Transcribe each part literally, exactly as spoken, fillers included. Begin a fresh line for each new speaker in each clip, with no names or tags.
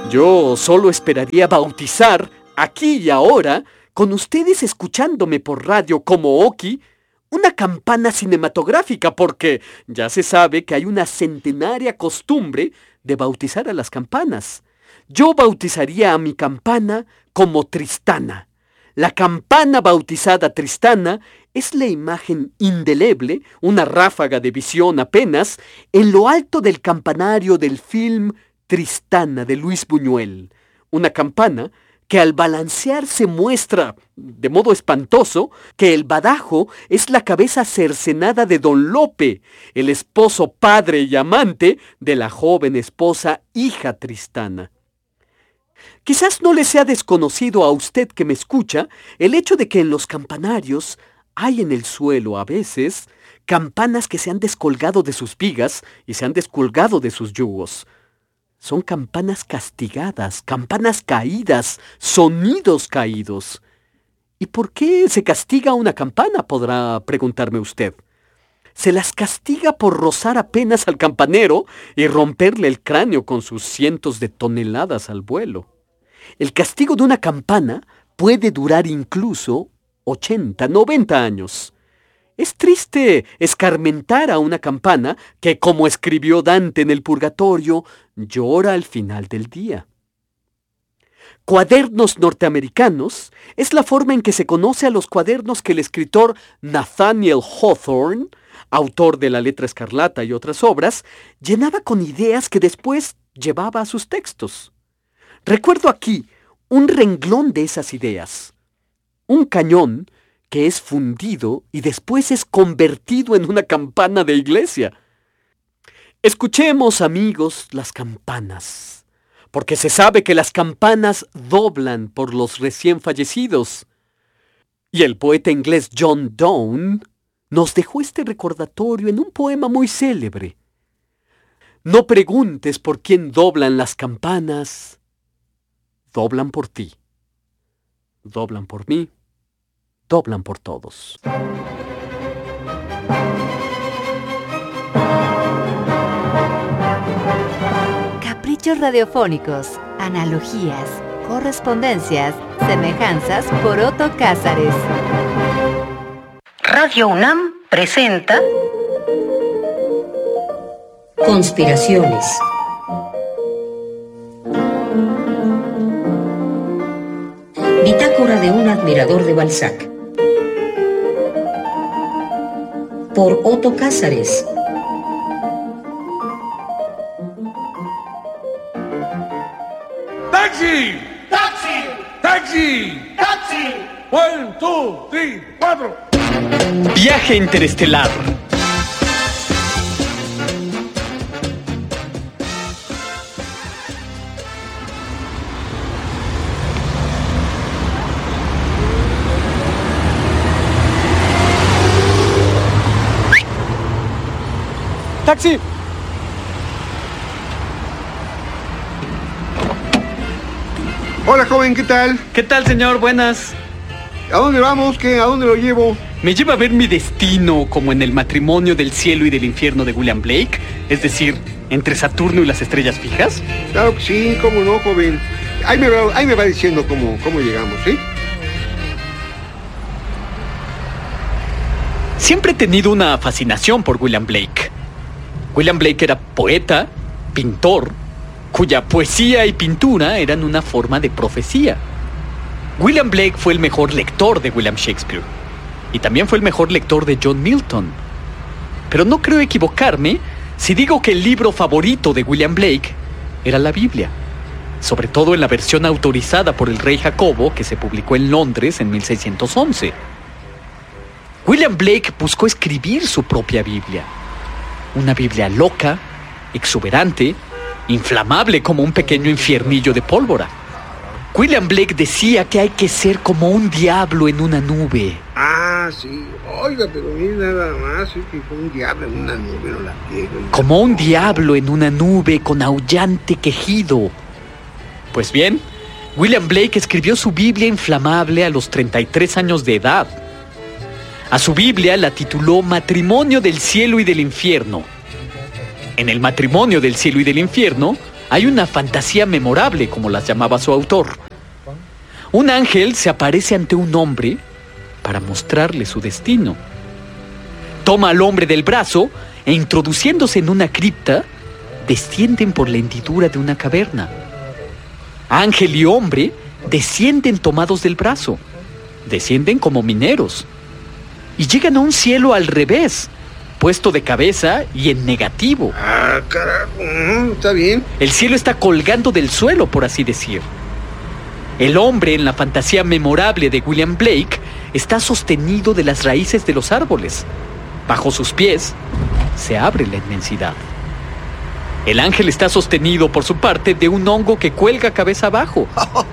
Yo solo esperaría bautizar, aquí y ahora, con ustedes escuchándome por radio como Oki, una campana cinematográfica, porque ya se sabe que hay una centenaria costumbre de bautizar a las campanas. Yo bautizaría a mi campana como Tristana. La campana bautizada Tristana es la imagen indeleble, una ráfaga de visión apenas, en lo alto del campanario del film Tristana de Luis Buñuel. Una campana que al balancearse muestra, de modo espantoso, que el badajo es la cabeza cercenada de Don Lope, el esposo, padre y amante de la joven esposa hija Tristana. Quizás no le sea desconocido a usted que me escucha el hecho de que en los campanarios hay en el suelo a veces campanas que se han descolgado de sus vigas y se han descolgado de sus yugos. Son campanas castigadas, campanas caídas, sonidos caídos. ¿Y por qué se castiga una campana?, podrá preguntarme usted. Se las castiga por rozar apenas al campanero y romperle el cráneo con sus cientos de toneladas al vuelo. El castigo de una campana puede durar incluso ochenta, noventa años. Es triste escarmentar a una campana que, como escribió Dante en el Purgatorio, llora al final del día. Cuadernos norteamericanos es la forma en que se conoce a los cuadernos que el escritor Nathaniel Hawthorne, autor de La Letra Escarlata y otras obras, llenaba con ideas que después llevaba a sus textos. Recuerdo aquí un renglón de esas ideas. Un cañón que es fundido y después es convertido en una campana de iglesia. Escuchemos, amigos, las campanas, porque se sabe que las campanas doblan por los recién fallecidos. Y el poeta inglés John Donne nos dejó este recordatorio en un poema muy célebre. No preguntes por quién doblan las campanas, doblan por ti, doblan por mí, doblan por todos.
Caprichos radiofónicos, analogías, correspondencias, semejanzas por Otto Cázares.
Radio UNAM presenta
Conspiraciones. Bitácora de un admirador de Balzac. Por Otto Cázares.
¡Taxi! ¡Taxi! ¡Taxi! ¡Taxi! One, two, three, cuatro.
Viaje interestelar. ¡Taxi!
Hola, joven, ¿qué tal?
¿Qué tal, señor? Buenas.
¿A dónde vamos? ¿Qué? ¿A dónde lo llevo?
Me lleva a ver mi destino como en el matrimonio del cielo y del infierno de William Blake, es decir, entre Saturno y las estrellas fijas.
Claro que sí, cómo no, joven. Ahí me va, ahí me va diciendo cómo, cómo llegamos, ¿sí?
Siempre he tenido una fascinación por William Blake. William Blake era poeta, pintor, cuya poesía y pintura eran una forma de profecía. William Blake fue el mejor lector de William Shakespeare y también fue el mejor lector de John Milton. Pero no creo equivocarme si digo que el libro favorito de William Blake era la Biblia, sobre todo en la versión autorizada por el rey Jacobo que se publicó en Londres en mil seiscientos once. William Blake buscó escribir su propia Biblia, una Biblia loca, exuberante, inflamable como un pequeño infiernillo de pólvora. William Blake decía que hay que ser como un diablo en una nube.
Ah, sí. Oiga, pero mira nada más, es que fue un diablo en una nube, no la quiero.
Como un diablo en una nube con aullante quejido. Pues bien, William Blake escribió su Biblia inflamable a los treinta y tres años de edad. A su Biblia la tituló Matrimonio del Cielo y del Infierno. En el Matrimonio del Cielo y del Infierno hay una fantasía memorable, como las llamaba su autor. Un ángel se aparece ante un hombre para mostrarle su destino. Toma al hombre del brazo e, introduciéndose en una cripta, descienden por la hendidura de una caverna. Ángel y hombre descienden tomados del brazo. Descienden como mineros. Y llegan a un cielo al revés, puesto de cabeza y en negativo.
Ah, carajo, mm, está bien.
El cielo está colgando del suelo, por así decir. El hombre, en la fantasía memorable de William Blake, está sostenido de las raíces de los árboles. Bajo sus pies se abre la inmensidad. El ángel está sostenido, por su parte, de un hongo que cuelga cabeza abajo.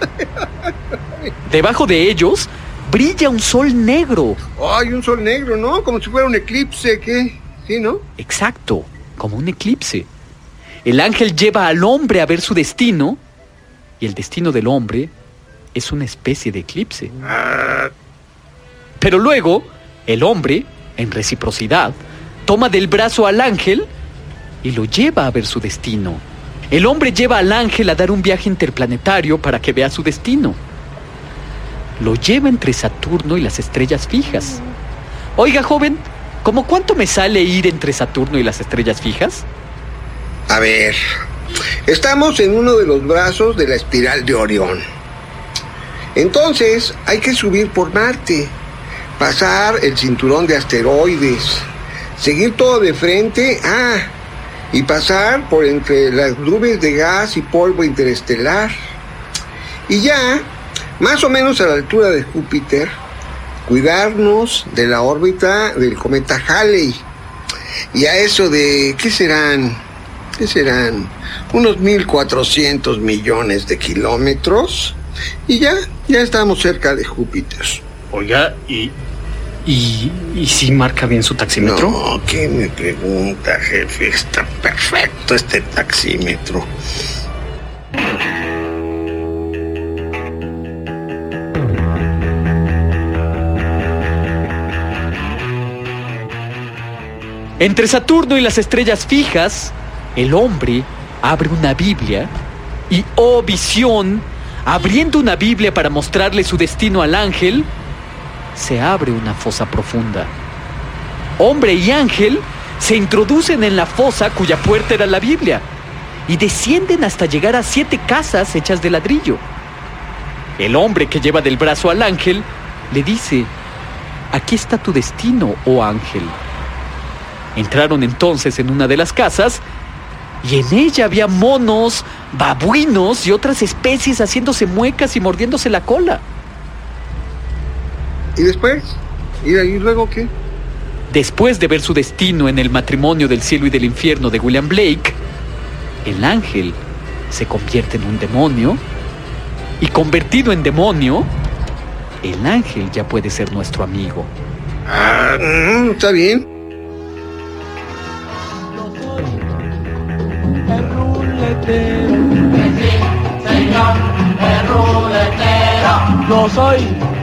Debajo de ellos brilla un sol negro.
Ay, un sol negro, ¿no? Como si fuera un eclipse, ¿qué? Sí, ¿no?
Exacto, como un eclipse. El ángel lleva al hombre a ver su destino, y el destino del hombre es una especie de eclipse.
Ah,
Pero luego, el hombre, en reciprocidad, toma del brazo al ángel y lo lleva a ver su destino. El hombre lleva al ángel a dar un viaje interplanetario para que vea su destino. Lo lleva entre Saturno y las estrellas fijas. Oiga, joven, ¿cómo cuánto me sale ir entre Saturno y las estrellas fijas?
a ver, estamos en uno de los brazos de la espiral de Orión. Entonces, hay que subir por Marte, pasar el cinturón de asteroides, seguir todo de frente, ah, y pasar por entre las nubes de gas y polvo interestelar. Y ya, más o menos a la altura de Júpiter, cuidarnos de la órbita del cometa Halley. Y a eso de, ¿qué serán? ¿Qué serán? Unos mil cuatrocientos millones de kilómetros. Y ya, ya estamos cerca de Júpiter.
Oiga, ¿y, y, y si marca bien su taxímetro?
No, ¿qué me pregunta, jefe? Está perfecto este taxímetro.
Entre Saturno y las estrellas fijas, el hombre abre una Biblia y, oh visión, abriendo una Biblia para mostrarle su destino al ángel, se abre una fosa profunda. Hombre y ángel se introducen en la fosa cuya puerta era la Biblia y descienden hasta llegar a siete casas hechas de ladrillo. El hombre que lleva del brazo al ángel le dice: aquí está tu destino, oh ángel. Entraron entonces en una de las casas y en ella había monos, babuinos y otras especies haciéndose muecas y mordiéndose la cola.
¿Y después? ¿Y ahí luego qué?
Después de ver su destino en el matrimonio del cielo y del infierno de William Blake, el ángel se convierte en un demonio y, convertido en demonio, el ángel ya puede ser nuestro amigo.
Ah, mm, está bien.
Yo soy